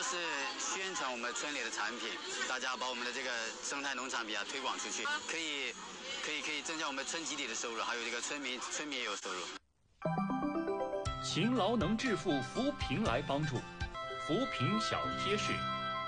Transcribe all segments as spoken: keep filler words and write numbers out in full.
是宣传我们村里的产品，大家把我们的这个生态农产品啊推广出去，可以可以可以增加我们村集体的收入，还有这个村民村民也有收入。 勤劳能致富，扶贫来帮助，扶贫小贴士。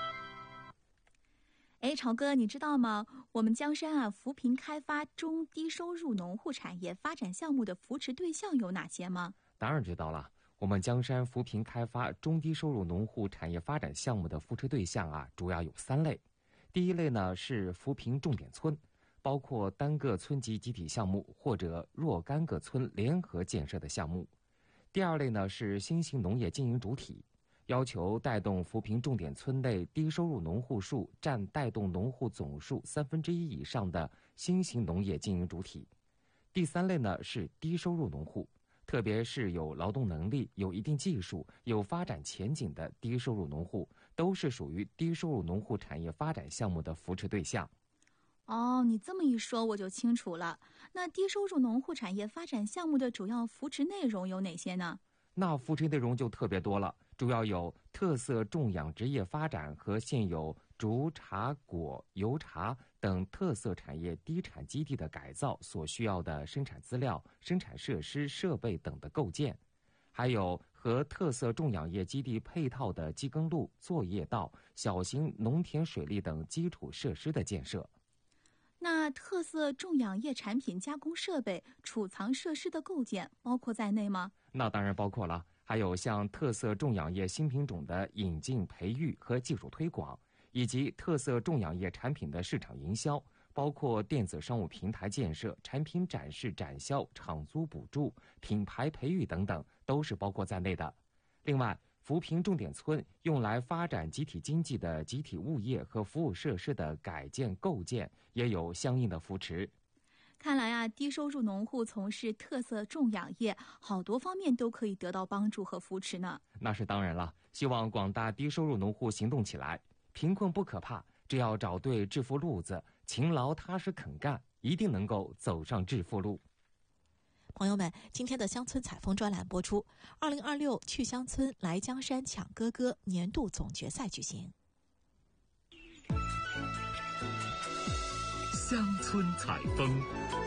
哎，朝哥，你知道吗？我们江山啊，扶贫开发中低收入农户产业发展项目的扶持对象有哪些吗？ 当然知道了。我们江山扶贫开发中低收入农户产业发展项目的扶持对象啊，主要有三类。第一类呢是扶贫重点村，包括单个村级集体项目或者若干个村联合建设的项目。第二类呢是新型农业经营主体，要求带动扶贫重点村内低收入农户数占带动农户总数三分之一以上的新型农业经营主体。第三类呢是低收入农户，特别是有劳动能力、有一定技术、有发展前景的低收入农户，都是属于低收入农户产业发展项目的扶持对象。 哦，你这么一说我就清楚了。那低收入农户产业发展项目的主要扶持内容有哪些呢？ 那扶持内容就特别多了，主要有特色种养殖业发展和现有竹、茶、果、油茶等特色产业低产基地的改造所需要的生产资料、生产设施、设备等的构建，还有和特色种养业基地配套的机耕路、作业道、小型农田水利等基础设施的建设。 那特色种养业产品加工设备、储藏设施的构建包括在内吗？ 那当然包括了，还有像特色种养业新品种的引进、培育和技术推广，以及特色种养业产品的市场营销，包括电子商务平台建设、产品展示展销、场租补助、品牌培育等等，都是包括在内的。另外，扶贫重点村用来发展集体经济的集体物业和服务设施的改建构建也有相应的扶持。 看来啊，低收入农户从事特色种养业，好多方面都可以得到帮助和扶持呢。 那是当然了，希望广大低收入农户行动起来，贫困不可怕，只要找对致富路子，勤劳踏实肯干，一定能够走上致富路。 朋友们，今天的乡村采风专栏播出。二零二六去乡村来江山抢歌歌年度总决赛举行。 乡村采风。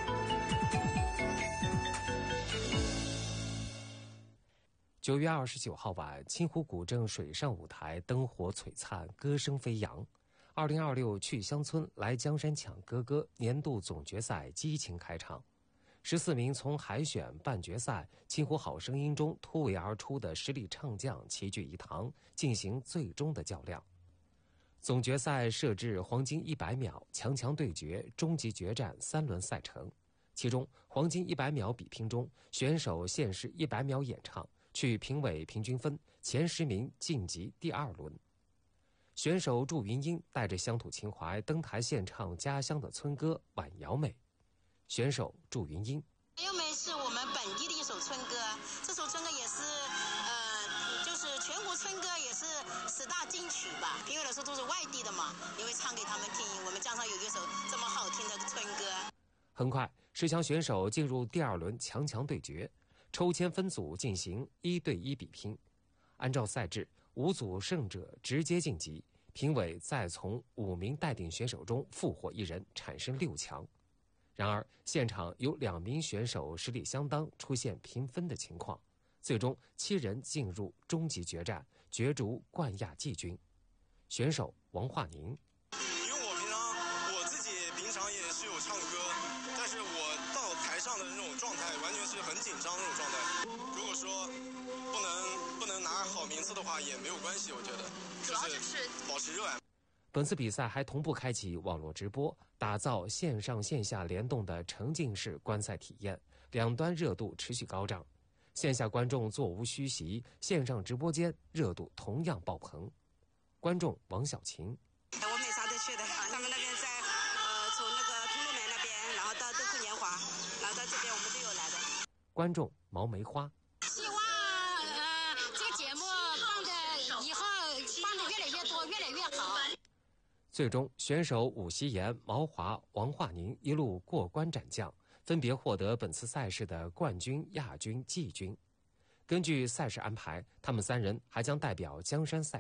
九月二十九号晚，清湖古镇水上舞台灯火璀璨，歌声飞扬。二零二六去乡村来江山抢歌歌年度总决赛激情开场。十四名从海选、半决赛、清湖好声音中突围而出的实力唱将齐聚一堂，进行最终的较量。总决赛设置黄金一百秒、强强对决、终极决战三轮赛程。其中，黄金一百秒比拼中，选手限时一百秒演唱，取评委平均分，前十名晋级第二轮。选手祝云英带着乡土情怀登台献唱家乡的村歌《晚瑶美》。选手祝云英： 晚瑶美是我们本地的一首村歌，这首村歌也是呃，就是全国村歌也是十大金曲吧。评委来说都是外地的嘛，因为唱给他们听，我们江上有一首这么好听的村歌。 很快，十强选手进入第二轮强强对决，抽签分组进行一对一比拼。按照赛制，五组胜者直接晋级，评委再从五名待定选手中复活一人，产生六强。然而，现场有两名选手实力相当，出现平分的情况，最终七人进入终极决战，角逐冠亚季军。选手王化宁： 因为我平常我自己平常也是有唱歌，但是我到台上的那种状态完全是很紧张那种状态。如果说不能不能拿好名次的话也没有关系，我觉得主要就是保持热爱。 本次比赛还同步开启网络直播，打造线上线下联动的沉浸式观赛体验，两端热度持续高涨。线下观众座无虚席，线上直播间热度同样爆棚。观众王小琴： 我每场都去的，他们那边在呃从那个通路门那边，然后到豆蔻年华，然后到这边我们都有来的。 观众毛梅花： 希望呃这个节目放的以后放的越来越多，越来越好。 最终，选手武希言、毛华、王化宁一路过关斩将，分别获得本次赛事的冠军、亚军、季军。根据赛事安排，他们三人还将代表江山赛